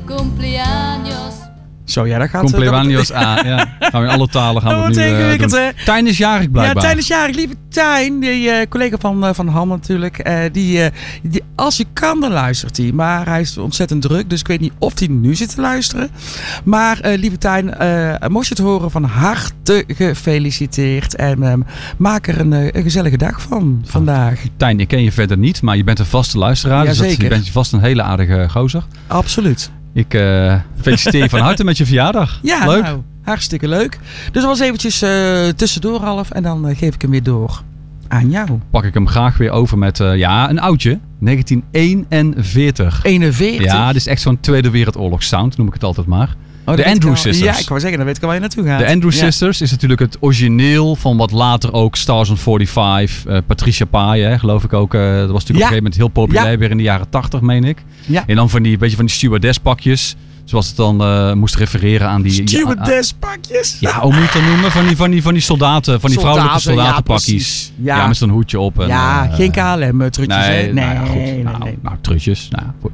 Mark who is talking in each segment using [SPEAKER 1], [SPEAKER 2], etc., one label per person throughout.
[SPEAKER 1] cumpleaños.
[SPEAKER 2] Zo, ja, dat gaat...
[SPEAKER 3] Cumpleaños, ja. Gaan we in alle talen gaan we het nu
[SPEAKER 2] ingewikkeld,
[SPEAKER 3] doen.
[SPEAKER 2] hè?
[SPEAKER 3] Tijn is jarig blijkbaar.
[SPEAKER 2] Ja, Tijn is jarig. Lieve Tijn, die collega van Han natuurlijk. Die, als je kan, dan luistert hij. Maar hij is ontzettend druk, dus ik weet niet of hij nu zit te luisteren. Maar lieve Tijn, mocht je het horen, van harte gefeliciteerd. En maak er een gezellige dag van vandaag.
[SPEAKER 3] Tijn, ik ken je verder niet, maar je bent een vaste luisteraar.
[SPEAKER 2] Ja,
[SPEAKER 3] dus
[SPEAKER 2] zeker.
[SPEAKER 3] je bent vast een hele aardige gozer.
[SPEAKER 2] Absoluut.
[SPEAKER 3] Ik feliciteer je van harte met je verjaardag.
[SPEAKER 2] Ja,
[SPEAKER 3] leuk.
[SPEAKER 2] Nou, hartstikke leuk. Dus dat was eventjes tussendoor, Ralf. En dan geef ik hem weer door aan jou.
[SPEAKER 3] Pak ik hem graag weer over met een oudje. 1941.
[SPEAKER 2] 41?
[SPEAKER 3] Ja, dit is echt zo'n Tweede Wereldoorlog sound, noem ik het altijd maar. De Andrews Sisters.
[SPEAKER 2] Ja, ik wou zeggen, dan weet ik al waar je naartoe gaat.
[SPEAKER 3] De Andrews Sisters is natuurlijk het origineel van wat later ook Stars on 45, Patricia Pai, geloof ik ook. Dat was natuurlijk op een gegeven moment heel populair, weer in de jaren 80, meen ik.
[SPEAKER 2] Ja.
[SPEAKER 3] En dan van die stewardesspakjes, zoals het dan moest refereren aan die...
[SPEAKER 2] Stewardesspakjes?
[SPEAKER 3] Ja, hoe moet je het dan noemen? Van die soldaten, van die vrouwelijke soldatenpakjes.
[SPEAKER 2] Ja,
[SPEAKER 3] met zo'n hoedje op. En,
[SPEAKER 2] geen KLM-trutjes, hè?
[SPEAKER 3] Nee, goed. Nou, trutjes. Nou, goed.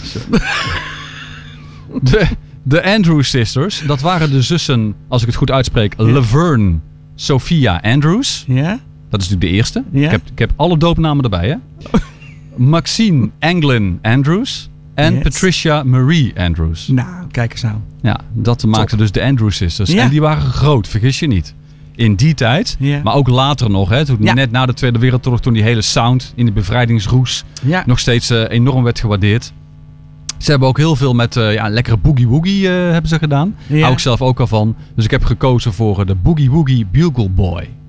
[SPEAKER 3] De Andrews Sisters, dat waren de zussen, als ik het goed uitspreek, Laverne Sophia Andrews.
[SPEAKER 2] Ja?
[SPEAKER 3] Dat is natuurlijk de eerste.
[SPEAKER 2] Ja?
[SPEAKER 3] Ik heb alle doopnamen erbij, hè. Maxine Anglin Andrews en Patricia Marie Andrews.
[SPEAKER 2] Nou, kijk eens nou.
[SPEAKER 3] Ja, dat maakten dus de Andrews Sisters. Ja. En die waren groot, vergis je niet. In die tijd, maar ook later nog, hè, toen net na de Tweede Wereldoorlog, toen die hele sound in de bevrijdingsroes nog steeds enorm werd gewaardeerd. Ze hebben ook heel veel met lekkere boogie-woogie hebben ze gedaan. Hou ik zelf ook al van. Dus ik heb gekozen voor de Boogie Woogie Bugle Boy.